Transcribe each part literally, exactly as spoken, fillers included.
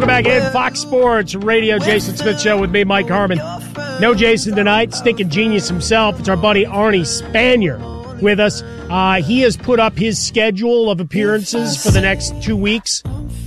Welcome back in. Fox Sports Radio, Jason Smith Show with me, Mike Harmon. No Jason tonight. Stinking genius himself. It's our buddy Arnie Spanier with us. Uh, he has put up his schedule of appearances for the next two weeks.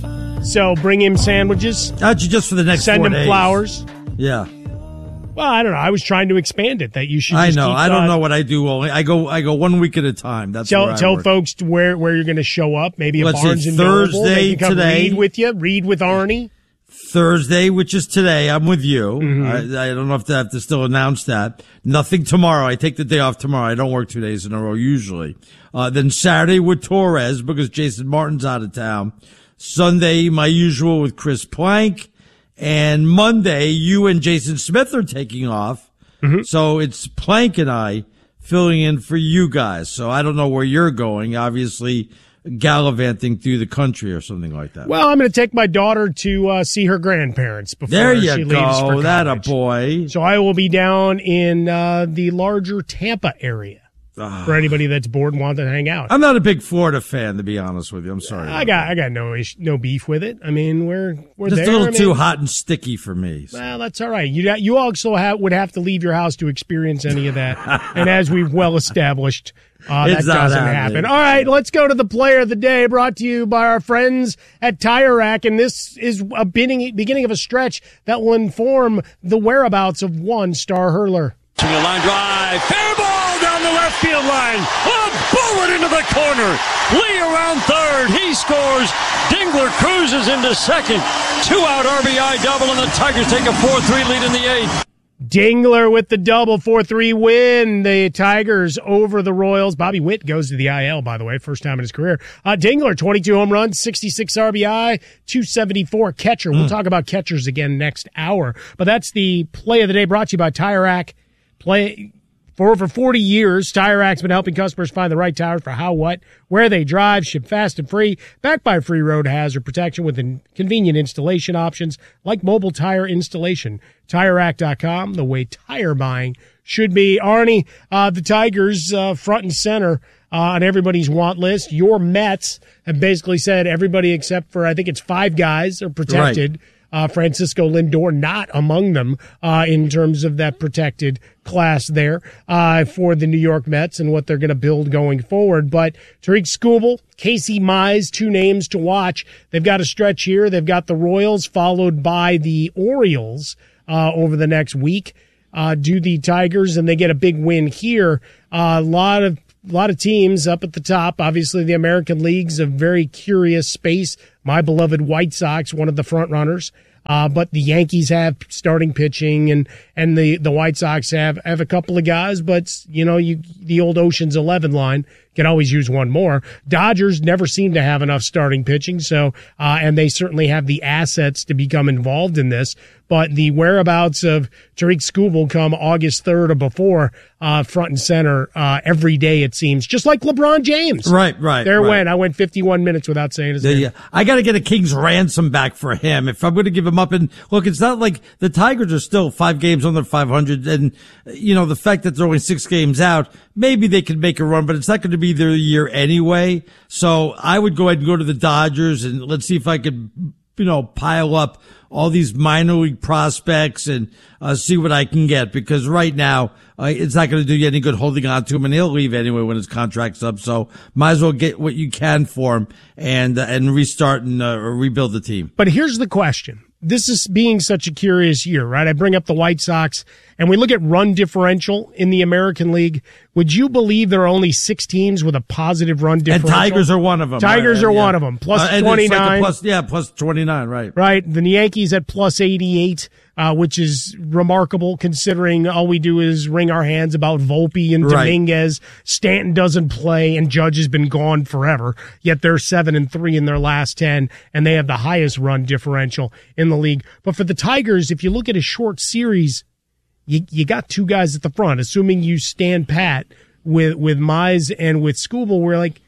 So bring him sandwiches. Actually, just for the next Send four him days. flowers. Yeah. Well, I don't know. I was trying to expand it. That you should. I Just know. keep, I don't uh, know what I do. Only I go. I go one week at a time. That's Tell where I tell work. folks where where you're going to show up. Maybe a Let's see, Barnes and Noble. They Thursday can come today. read with you. Read with Arnie. Thursday, which is today, I'm with you. Mm-hmm. I, I don't know if I have to still announce that. Nothing tomorrow. I take the day off tomorrow. I don't work two days in a row usually. Uh, then Saturday with Torres because Jason Martin's out of town. Sunday, my usual with Chris Plank. And Monday, you and Jason Smith are taking off. Mm-hmm. So it's Plank and I filling in for you guys. So I don't know where you're going. Obviously, gallivanting through the country or something like that. Well, I'm going to take my daughter to uh, see her grandparents before there you she leaves for go. That a college. boy. So I will be down in uh, the larger Tampa area Ah. for anybody that's bored and wants to hang out. I'm not a big Florida fan, to be honest with you. I'm sorry. I got I got no ish, no beef with it. I mean, we're we're Just there. a little I mean, too hot and sticky for me. So. Well, that's all right. You you also have, would have to leave your house to experience any of that. And as we've well established, uh, that It's not doesn't happening. happen. All right, let's go to the player of the day, brought to you by our friends at Tire Rack. And this is a beginning, beginning of a stretch that will inform the whereabouts of one star hurler. To the line drive, fair ball down the left field line. A bullet into the corner. Lee around third. He scores. Dingler cruises into second. Two out R B I double, and the Tigers take a four three lead in the eighth. Dingler with the double, four three win. The Tigers over the Royals. Bobby Witt goes to the I L, by the way, first time in his career. Uh, Dingler, twenty-two home runs, sixty-six R B I, two seventy-four catcher. We'll talk about catchers again next hour. But that's the play of the day brought to you by Tire Rack. Play for over forty years. Tire Rack's been helping customers find the right tires for how, what, where they drive, ship fast and free, backed by free road hazard protection with convenient installation options like mobile tire installation. Tire Rack dot com, the way tire buying should be. Arnie, uh, the Tigers, uh, front and center, uh, on everybody's want list. Your Mets have basically said everybody except for, I think it's five guys are protected. Right. Uh, Francisco Lindor not among them uh, in terms of that protected class there uh, for the New York Mets and what they're going to build going forward. But Tariq Skubal, Casey Mize, two names to watch. They've got a stretch here. They've got the Royals followed by the Orioles uh, over the next week. Uh, do the Tigers, and they get a big win here. Uh, a lot of A lot of teams up at the top. Obviously, the American League's a very curious space. My beloved White Sox, one of the front runners. Uh, but the Yankees have starting pitching, and, and the, the White Sox have, have a couple of guys, but, you know, you, the old Ocean's eleven line can always use one more. Dodgers never seem to have enough starting pitching, so, uh, and they certainly have the assets to become involved in this. But the whereabouts of Tariq Skubal come August third or before, uh, front and center, uh, every day it seems. Just like LeBron James. Right, right. There right. went. I went fifty-one minutes without saying his name. Yeah, I got to get a king's ransom back for him if I'm going to give him up. And look, it's not like the Tigers are still five games under five hundred, and you know the fact that they're only six games out, maybe they could make a run, but it's not going to be their year anyway. So I would go ahead and go to the Dodgers, and let's see if I could, you know, pile up all these minor league prospects and uh, see what I can get, because right now uh, it's not going to do you any good holding on to him, and he'll leave anyway when his contract's up. So might as well get what you can for him and uh, and restart and uh, rebuild the team. But here's the question. This is being such a curious year, right? I bring up the White Sox, and we look at run differential in the American League. Would you believe there are only six teams with a positive run differential? And Tigers are one of them. Tigers right? are yeah. one of them. Plus uh, twenty-nine. Like plus, yeah, plus twenty-nine, right. Right. The Yankees at plus eighty-eight, uh, which is remarkable considering all we do is wring our hands about Volpe and Right. Dominguez. Stanton doesn't play, and Judge has been gone forever. Yet they're seven and three in their last ten, and they have the highest run differential in the league. But for the Tigers, if you look at a short series, you you got two guys at the front. Assuming you stand pat with with Mize and with Skubal, we're like,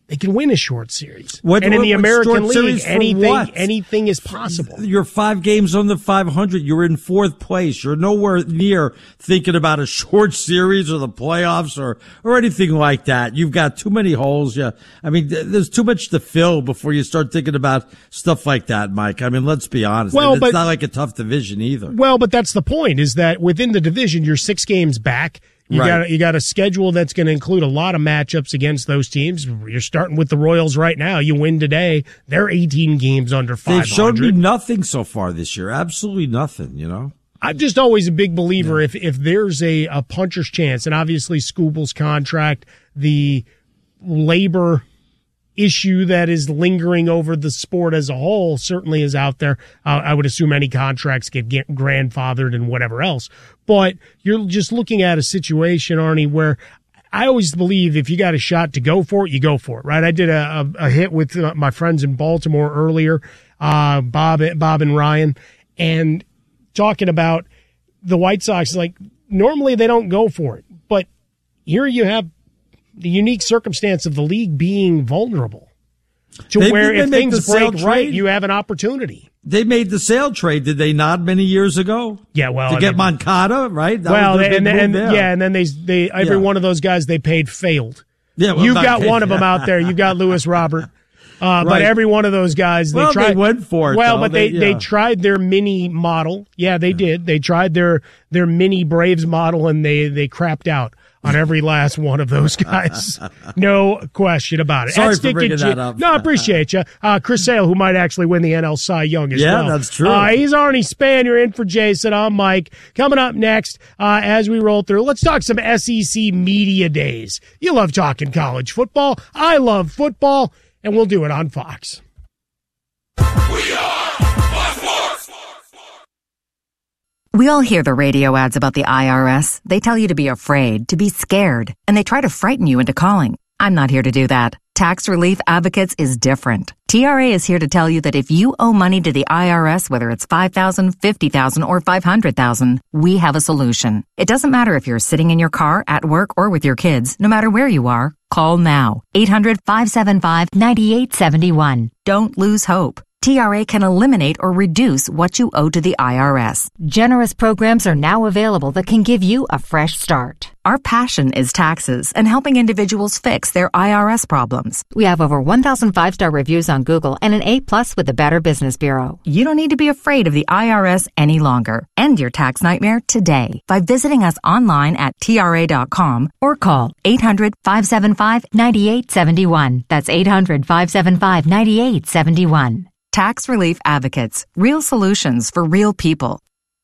they can win a short series. What, and in what, the what American League, anything what? anything is possible. You're five games on the five hundred. You're in fourth place. You're nowhere near thinking about a short series or the playoffs or, or anything like that. You've got too many holes. Yeah. I mean, there's too much to fill before you start thinking about stuff like that, Mike. I mean, let's be honest. Well, it's but, not like a tough division either. Well, but that's the point, is that within the division, you're six games back. You right. got you got a schedule that's going to include a lot of matchups against those teams. You're starting with the Royals right now. You win today, they're eighteen games under five hundred. They've showed me nothing so far this year. Absolutely nothing, you know? I'm just always a big believer, yeah. if if there's a, a puncher's chance, and obviously Skubal's contract, the labor issue that is lingering over the sport as a whole certainly is out there. Uh, I would assume any contracts get, get grandfathered and whatever else. But you're just looking at a situation, Arnie, where I always believe if you got a shot to go for it, you go for it, right? I did a, a, a hit with uh, my friends in Baltimore earlier, uh, Bob, Bob and Ryan, and talking about the White Sox. Like, normally they don't go for it, but here you have the unique circumstance of the league being vulnerable to they, where if things break right, trade? you have an opportunity. They made the sale trade, did they not, many years ago? Yeah, well, to I get mean, Moncada, right? That well, was and, and there. yeah, and then they they every yeah. one of those guys they paid failed. Yeah, well, you've got paid, one of them yeah. out there. You've got Lewis Robert. Uh, right. But every one of those guys, they well, tried. They went for it. Well, though. but they, they, they yeah. tried their mini model. Yeah, they yeah. did. They tried their their mini Braves model, and they they crapped out on every last one of those guys. No question about it. Sorry That's for Dick bringing and that Jim. up. No, I appreciate you. Uh, Chris Sale, who might actually win the N L Cy Young as yeah, well. Yeah, that's true. Uh, he's Arnie Span. You're in for Jason. I'm Mike. Coming up next, uh, as we roll through, let's talk some S E C Media Days. You love talking college football. I love football, and we'll do it on Fox. We are Fox Sports. We all hear the radio ads about the I R S. They tell you to be afraid, to be scared, and they try to frighten you into calling. I'm not here to do that. Tax Relief Advocates is different. T R A is here to tell you that if you owe money to the I R S, whether it's five thousand dollars, fifty thousand dollars, or five hundred thousand dollars, we have a solution. It doesn't matter if you're sitting in your car, at work, or with your kids. No matter where you are, call now. eight hundred, five seven five, nine eight seven one. Don't lose hope. T R A can eliminate or reduce what you owe to the I R S. Generous programs are now available that can give you a fresh start. Our passion is taxes and helping individuals fix their I R S problems. We have over one thousand five-star reviews on Google and an A plus with the Better Business Bureau. You don't need to be afraid of the I R S any longer. End your tax nightmare today by visiting us online at T R A dot com or call eight hundred, five seven five, nine eight seven one. That's eight hundred, five seven five, nine eight seven one. Tax Relief Advocates. Real solutions for real people.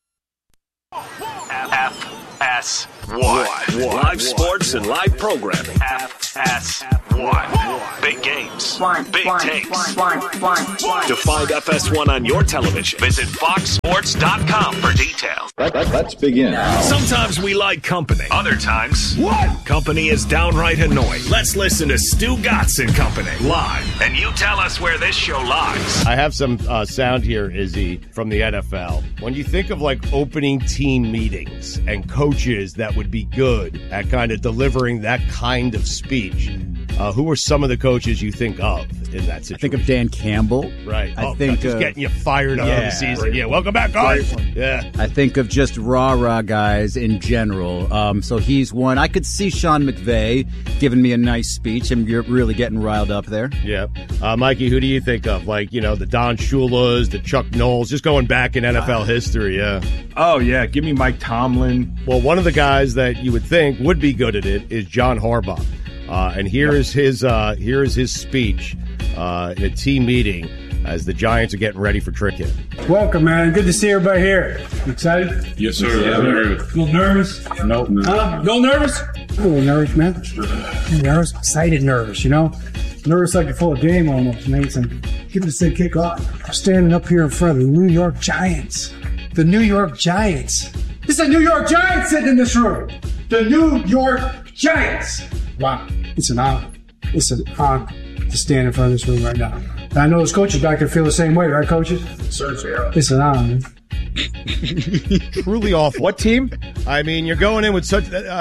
F S one. Live sports and live programming. F S one. Big games. Big takes. To find F S one on your television, visit fox sports dot com for details. Let, let, let's begin. Sometimes we like company. Other times, what? Company is downright annoying. Let's listen to Stu Gatz and Company live. And you tell us where this show lies. I have some uh, sound here, Izzy, from the N F L. When you think of like opening team meetings and coaches that would be good at kind of delivering that kind of speech, uh, who are some of the coaches you think of in that situation? I think of Dan Campbell. Right. I oh, think just uh, getting you fired up yeah, in the season. Yeah. Welcome back, guys. Yeah. I think of just rah-rah guys in general. Um, so he's one. I could see Sean McVay giving me a nice speech, and you're really getting riled up there. Yeah. Uh, Mikey, who do you think of? Like, you know, the Don Shulas, the Chuck Knowles, just going back in N F L history. Yeah. Oh, yeah. Give me Mike Tomlin. Well, one of the guys that you would think would be good at it is John Harbaugh. Uh, and here is his uh, here is his speech uh, in a team meeting as the Giants are getting ready for Trick-In. Welcome, man. Good to see everybody here. You excited? Yes, sir. Yeah, a little nervous? Nope. No. Huh? A little nervous? A little nervous, man. Nervous? Excited nervous, you know? Nervous like you're full of game almost, man. It's like, get this thing kick off. I'm standing up here in front of the New York Giants. The New York Giants. It's the New York Giants sitting in this room. The New York Giants. Wow. It's an honor. It's an honor to stand in front of this room right now. And I know those coaches back there feel the same way, right, coaches? Sir, yeah. It's an honor, man. Truly awful. What team? I mean, you're going in with such... Uh,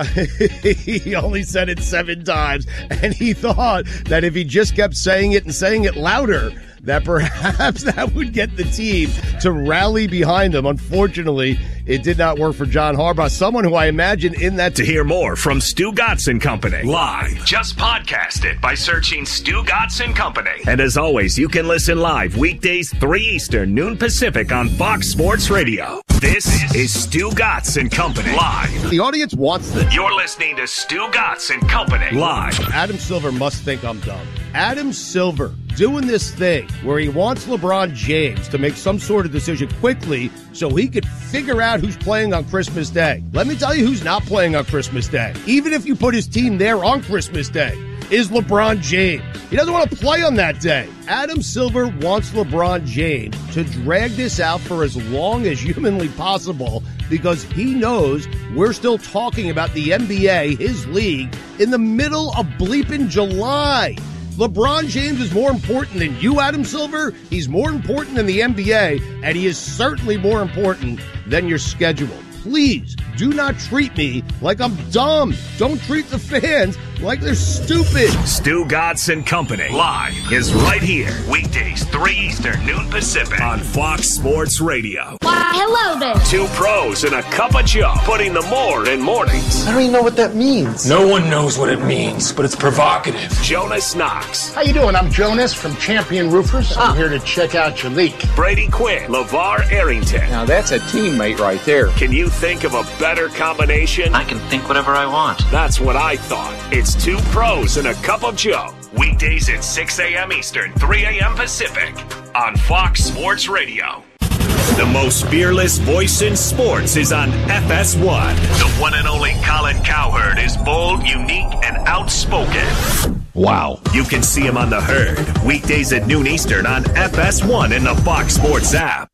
he only said it seven times, and he thought that if he just kept saying it and saying it louder, that perhaps that would get the team to rally behind him. Unfortunately, it did not work for John Harbaugh, someone who I imagine in that... To hear more from Stu Gatz and Company live, just podcast it by searching Stu Gatz and Company. And as always, you can listen live weekdays three Eastern, noon Pacific on Fox Sports Radio. This is Stu Gatz and Company live. The audience wants this. You're listening to Stu Gatz and Company live. Adam Silver must think I'm dumb. Adam Silver doing this thing where he wants LeBron James to make some sort of decision quickly so he could figure out who's playing on Christmas Day. Let me tell you who's not playing on Christmas Day. Even if you put his team there on Christmas Day, is LeBron James. He doesn't want to play on that day. Adam Silver wants LeBron James to drag this out for as long as humanly possible because he knows we're still talking about the N B A, his league, in the middle of bleeping July. LeBron James is more important than you, Adam Silver. He's more important than the N B A, and he is certainly more important than your schedule. Please do not treat me like I'm dumb. Don't treat the fans like they're stupid. Stu Gatz and Company live is right here. Weekdays, three Eastern, noon Pacific on Fox Sports Radio. Why, hello there. Two pros and a cup of Joe, putting the more in mornings. I don't even know what that means. No one knows what it means, but it's provocative. Jonas Knox. How you doing? I'm Jonas from Champion Roofers. I'm here to check out your leak. Brady Quinn. LeVar Arrington. Now that's a teammate right there. Can you think of a better combination? I can think whatever I want. That's what I thought. It's two pros and a cup of Joe. Weekdays at six a.m. Eastern, three a.m. Pacific on Fox Sports Radio. The most fearless voice in sports is on F S one. The one and only Colin Cowherd is bold, unique, and outspoken. Wow. You can see him on The Herd. Weekdays at noon Eastern on F S one in the Fox Sports app.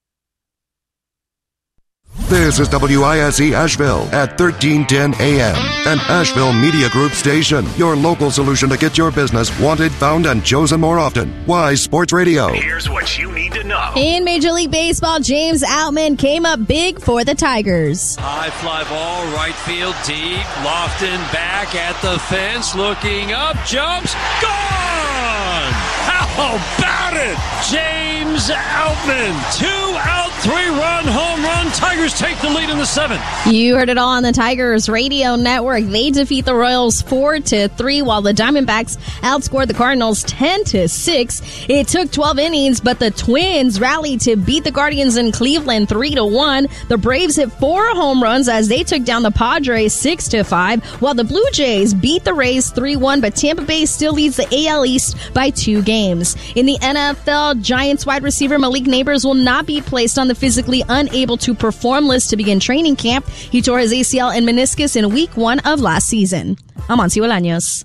This is W I S E Asheville at thirteen ten A M, an Asheville Media Group station. Your local solution to get your business wanted, found, and chosen more often. Wise Sports Radio. Here's what you need to know. In Major League Baseball, James Outman came up big for the Tigers. High fly ball, right field, deep. Lofton back at the fence, looking up, jumps, gone! How about it? James Outman, two-out, three-run home run. Tigers take the lead in the seventh. You heard it all on the Tigers Radio Network. They defeat the Royals four to three, while the Diamondbacks outscored the Cardinals ten to six. It took twelve innings, but the Twins rallied to beat the Guardians in Cleveland three to one. The Braves hit four home runs as they took down the Padres six to five, while the Blue Jays beat the Rays three one, but Tampa Bay still leads the A L East by two games. In the N F L, Giants wide receiver Malik Nabers will not be placed on the physically unable to perform list to begin training camp. He tore his A C L and meniscus in week one of last season. I'm Monty Bolaños.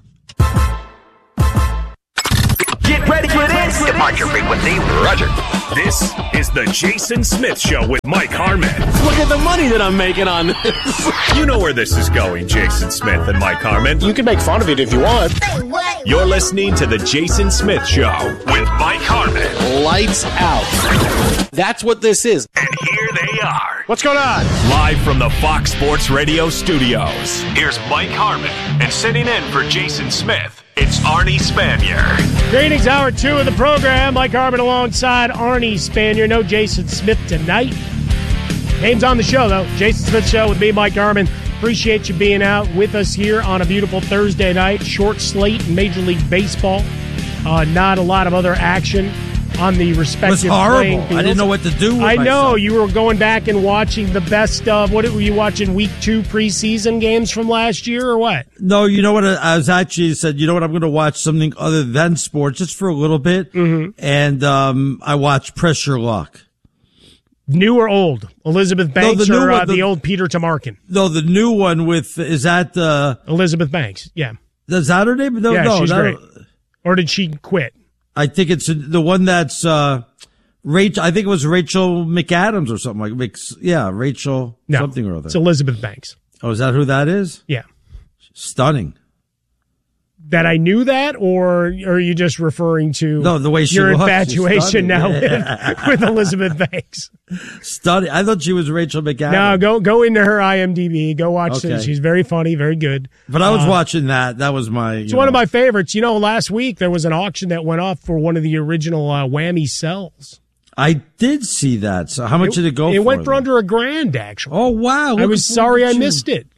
Get ready for this. Departure frequency, Roger. This is the Jason Smith Show with Mike Harmon. Look at the money that I'm making on this. You know where this is going, Jason Smith and Mike Harmon. You can make fun of it if you want. You're listening to the Jason Smith Show with Mike Harmon. Lights out. That's what this is. And here they are. What's going on? Live from the Fox Sports Radio studios. Here's Mike Harmon, and sitting in for Jason Smith, it's Arnie Spanier. Greetings, hour two of the program. Mike Harmon alongside Arnie Spanier. No Jason Smith tonight. Name's on the show, though. Jason Smith Show with me, Mike Harmon. Appreciate you being out with us here on a beautiful Thursday night. Short slate in Major League Baseball. Uh, not a lot of other action on the respective it was horrible. playing fields. I didn't know what to do with I myself. know. You were going back and watching the best of, what were you watching, week two preseason games from last year or what? No, you know what? I was actually said, you know what? I'm going to watch something other than sports just for a little bit. Mm-hmm. And um I watched Pressure Luck. New or old? Elizabeth Banks no, the or one, uh, the, the old Peter Tamarkin? No, the new one with, is that uh Elizabeth Banks, yeah. Is that her name? No, yeah, no, she's that, great. Or did she quit? I think it's the one that's uh Rachel. I think it was Rachel McAdams or something like. Yeah, Rachel no, something or other. It's Elizabeth Banks. Oh, is that who that is? Yeah. Stunning. that I knew that, or, or are you just referring to no, the way she your looks, infatuation now yeah. with, with Elizabeth Banks? Stunning. I thought she was Rachel McAdams. No, go go into her I M D B. Go watch Okay. it. She's very funny, very good. But I was Uh, watching that. That was my. It's you one know, of my favorites. You know, last week there was an auction that went off for one of the original uh, Whammy cells. I did see that. So how much it, did it go it for? It went for then? under a grand, actually. Oh, wow. I was sorry I missed it.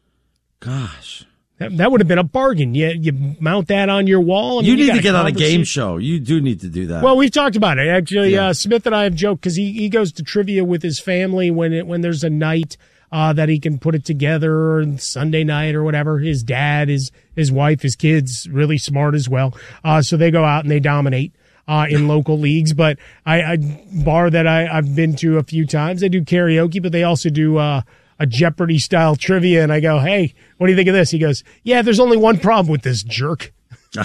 Gosh. That, that would have been a bargain. You, you mount that on your wall. I mean, you need got to get on a conversation. game show. You do need to do that. Well, we've talked about it. Actually, Yeah. uh, Smith and I have joked because he, he goes to trivia with his family when it, when there's a night uh, that he can put it together, or Sunday night or whatever. His dad, his, his wife, his kids, really smart as well. Uh, so they go out and they dominate. Uh, in local leagues, but I, I bar that I, I've been to a few times. They do karaoke, but they also do uh, a Jeopardy style trivia. And I go, "Hey, what do you think of this?" He goes, "Yeah, there's only one problem with this jerk."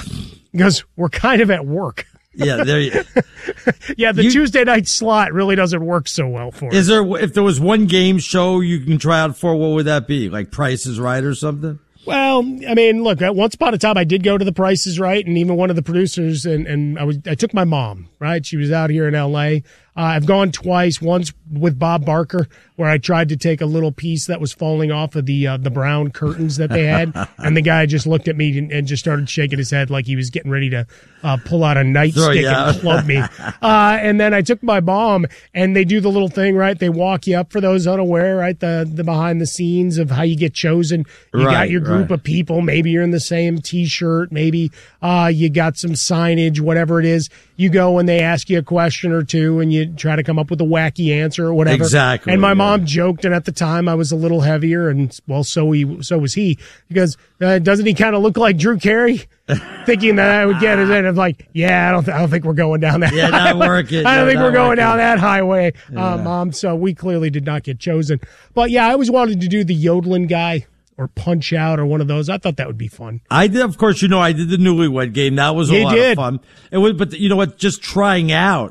He goes, "We're kind of at work." Yeah, there you. Yeah, the You- Tuesday night slot really doesn't work so well for Is him. there if there was one game show you can try out for? What would that be? Like Price is Right or something? Well, I mean, look, at once upon a time I did go to the Price is Right, and even one of the producers, and, and I was I took my mom, right? She was out here in L A. Uh, I've gone twice, once with Bob Barker, where I tried to take a little piece that was falling off of the uh, the brown curtains that they had, and the guy just looked at me and, and just started shaking his head like he was getting ready to uh, pull out a nightstick yeah. and club me. Uh, and then I took my mom, and they do the little thing, right? They walk you up, for those unaware, right? The the behind the scenes of how you get chosen. You got Right, your group right. of people. Maybe you're in the same T-shirt. Maybe uh, you got some signage, whatever it is. You go and they ask you a question or two, and you try to come up with a wacky answer or whatever. Exactly, And my yeah. mom joked, and at the time I was a little heavier, and well, so he, so was he. He goes, uh, "Doesn't he kind of look like Drew Carey?" Thinking that I would get it, and I'm like, "Yeah, I don't, th- I don't think we're going down that. Yeah, not highway. working. I don't No, think not we're going working. down that highway, Yeah. uh, Mom." So we clearly did not get chosen. But yeah, I always wanted to do the yodeling guy or Punch Out or one of those. I thought that would be fun. I did, of course, you know, I did the Newlywed Game. That was a You lot did. of fun. It was, but you know what? Just trying out,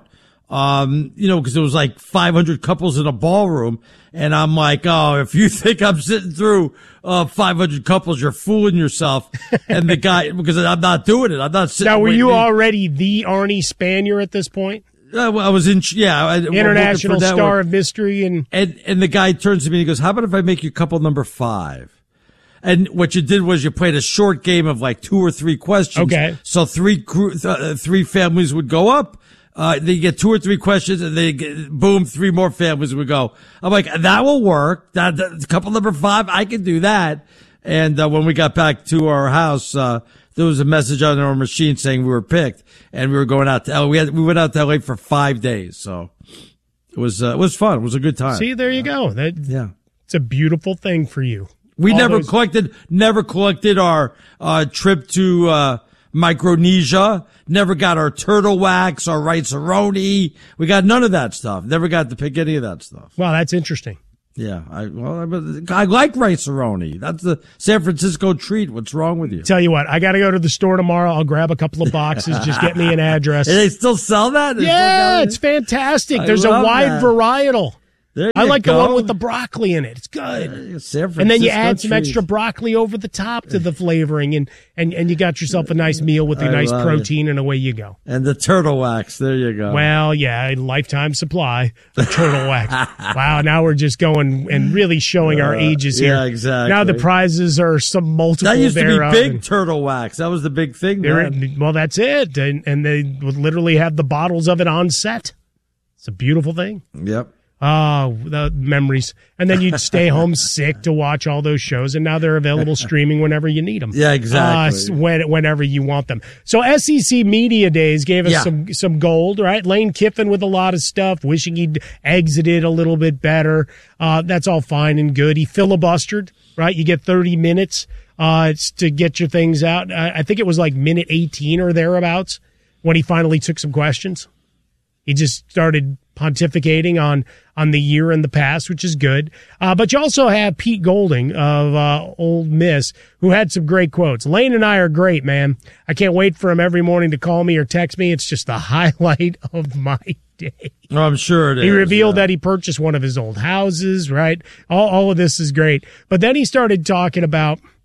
um, you know, because there was like five hundred couples in a ballroom, and I'm like, oh, if you think I'm sitting through uh five hundred couples, you're fooling yourself. And the guy, because I'm not doing it. I'm not sitting. Now, were waiting. you already the Arnie Spanier at this point? Uh, well, I was in, yeah, I, International working for star Network. of mystery, and And and the guy turns to me and he goes, "How about if I make you couple number five?" And what you did was you played a short game of like two or three questions. Okay. So three gr- uh, three families would go up. Uh, they get two or three questions, and they get, boom, three more families would go. I'm like, that will work. That, that couple number five, I can do that. And uh, when we got back to our house, uh, there was a message on our machine saying we were picked, and we were going out to L A. We had we went out to L A for five days, so it was uh, it was fun. It was a good time. see, there you go. That Yeah. it's a beautiful thing for you. We All never those- collected, never collected our uh, trip to uh, Micronesia. Never got our turtle wax, our rice-a-roni. We got none of that stuff. Never got to pick any of that stuff. Wow, that's interesting. Yeah, I well, I, I like rice-a-roni. That's the San Francisco treat. What's wrong with you? Tell you what, I got to go to the store tomorrow. I'll grab a couple of boxes. Just get me an address. And they still sell that? They still Yeah, got it? it's fantastic. I There's a love wide that. varietal. There I you like the go. one with the broccoli in it. It's good. San And then you Francisco add some treat. extra broccoli over the top to the flavoring, and, and, and you got yourself a nice meal with a I nice love protein, and away you go. And the turtle wax. There you go. Well, yeah, a lifetime supply of turtle wax. Wow, now we're just going and really showing our Uh, ages here. yeah, exactly. Now the prizes are some multiple That used to be thereof, big and turtle wax. That was the big thing. they're- then. Well, that's it. And, and they would literally have the bottles of it on set. It's a beautiful thing. Yep. Oh, the memories. And then you'd stay home sick to watch all those shows, and now they're available streaming whenever you need them. Yeah, exactly. Uh, when, whenever you want them. So S E C Media Days gave us Yeah. some some gold, right? Lane Kiffin with a lot of stuff, wishing he'd exited a little bit better. Uh, that's all fine and good. He filibustered, right? You get thirty minutes uh, it's to get your things out. I, I think it was like minute eighteen or thereabouts when he finally took some questions. He just started pontificating on on the year in the past, which is good. Uh, but you also have Pete Golding of uh, Old Miss, who had some great quotes. Lane and I are great, man. I can't wait for him every morning to call me or text me. It's just the highlight of my day. Oh, I'm sure it He is, revealed yeah. that he purchased one of his old houses, right? All, all of this is great. But then he started talking about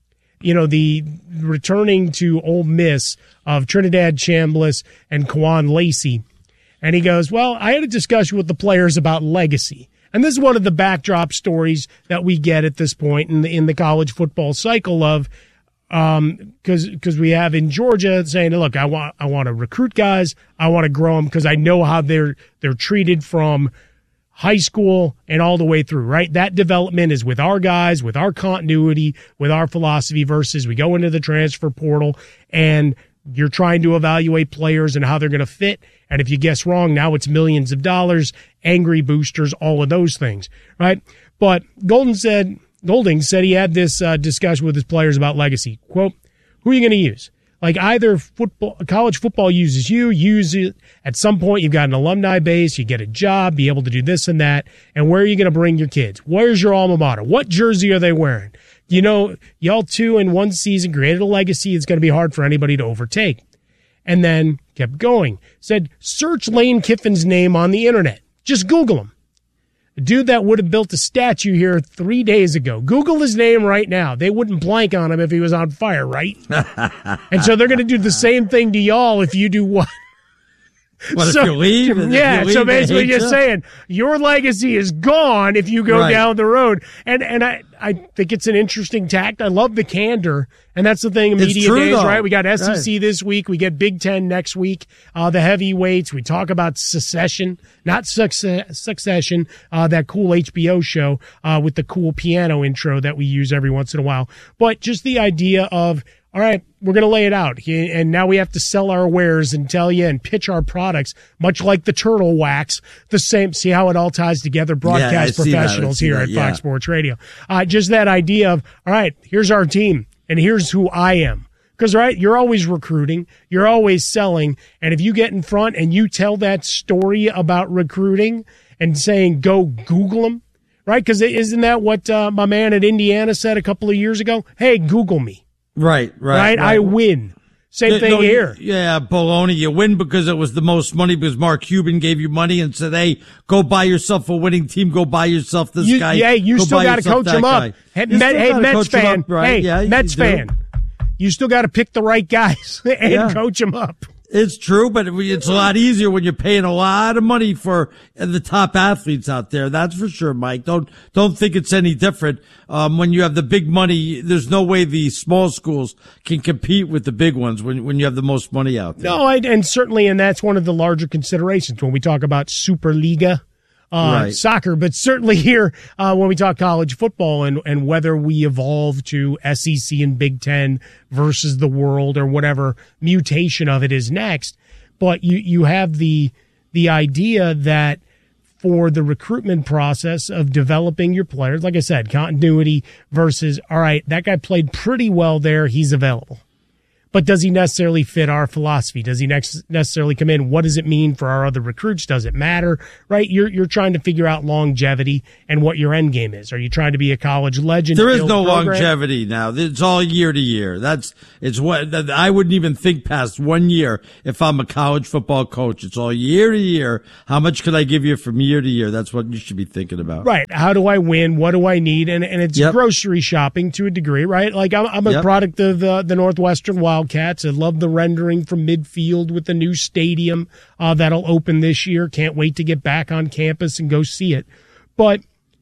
you know, the returning to Ole Miss of Trinidad Chambliss and Kwan Lacey. And he goes, well, I had a discussion with the players about legacy. And this is one of the backdrop stories that we get at this point in the, in the college football cycle of, um, cause, cause we have in Georgia saying, look, I want, I want to recruit guys. I want to grow them because I know how they're, they're treated from high school and all the way through, right? That development is with our guys, with our continuity, with our philosophy versus we go into the transfer portal and you're trying to evaluate players and how they're going to fit. And if you guess wrong, now it's millions of dollars, angry boosters, all of those things, right? But Golden said, Golding said he had this uh, discussion with his players about legacy. Quote, who are you going to use? Like either football, college football uses you, use it. At some point, you've got an alumni base, you get a job, be able to do this and that. And where are you going to bring your kids? Where's your alma mater? What jersey are they wearing? You know, y'all two in one season created a legacy it's going to be hard for anybody to overtake. And then kept going. Said, search Lane Kiffin's name on the internet. Just Google him. A dude that would have built a statue here three days ago. Google his name right now. They wouldn't blank on him if he was on fire, right? And so they're going to do the same thing to y'all if you do what? What so, if you leave? Yeah, you leave, so basically you're you? saying your legacy is gone if you go right. down the road. And and I, I think it's an interesting tact. I love the candor. And that's the thing in It's media true, days, though. right? We got S E C Right. this week. We get Big Ten next week. Uh, the heavyweights. We talk about Secession, not success, Succession, uh, that cool H B O show uh, with the cool piano intro that we use every once in a while. But just the idea of, all right, we're going to lay it out. And now we have to sell our wares and tell you and pitch our products, much like the turtle wax, the same. See how it all ties together? Broadcast Yeah, I see that. I professionals see here that, at yeah. Fox Sports Radio. Uh, just that idea of, all right, here's our team and here's who I am. Because, right, you're always recruiting. You're always selling. And if you get in front and you tell that story about recruiting and saying, go Google them, right? Because isn't that what uh, my man at Indiana said a couple of years ago? Hey, Google me. Right, right, Right? right. I win. Same No, thing no, here. Yeah, baloney. You win because it was the most money because Mark Cuban gave you money and said, hey, go buy yourself a winning team. Go buy yourself this You, guy. yeah, you Go still buy got to yourself coach that him up. guy. Hey, You Met, still hey gotta Mets coach him fan. up, right? Hey, Yeah, you Mets do. fan. You still got to pick the right guys and Yeah. coach them up. It's true, but it's a lot easier when you're paying a lot of money for the top athletes out there. That's for sure, Mike. Don't don't think it's any different. Um, when you have the big money, there's no way the small schools can compete with the big ones when when you have the most money out there. No, I, and certainly, and that's one of the larger considerations when we talk about Superliga uh, Right. soccer. But certainly here, uh, when we talk college football and, and whether we evolve to S E C and Big Ten versus the world or whatever mutation of it is next. But you, you have the the idea that for the recruitment process of developing your players, like I said, continuity versus, all right, that guy played pretty well there, he's available. But does he necessarily fit our philosophy? Does he next necessarily come in? What does it mean for our other recruits? Does it matter? Right? You're you're trying to figure out longevity and what your end game is. Are you trying to be a college legend? There is build no program? longevity now. It's all year to year. That's it's what that- I wouldn't even think past one year if I'm a college football coach. It's all year to year. How much could I give you from year to year? That's what you should be thinking about. Right. How do I win? What do I need? And and it's Yep. grocery shopping to a degree, right? Like I'm, I'm a Yep. product of uh, the Northwestern Wildcats. I love the rendering from midfield with the new stadium uh, that'll open this year. Can't wait to get back on campus and go see it. But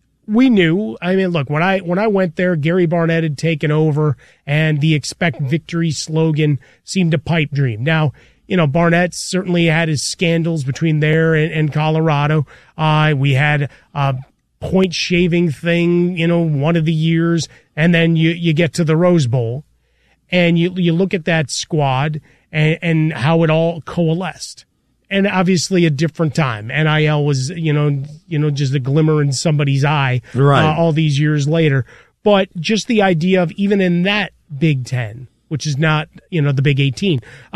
we knew, I mean, look, when I when I went there, Gary Barnett had taken over and the expect victory slogan seemed a pipe dream. Now, you know, Barnett certainly had his scandals between there and, and Colorado. Uh, we had a point shaving thing, you know, one of the years, and then you, you get to the Rose Bowl and you, you look at that squad and, and how it all coalesced. And obviously a different time. N I L was, you know, you know, just a glimmer in somebody's eye Right. uh, all these years later. But just the idea of even in that Big Ten, which is not, you know, the Big eighteen,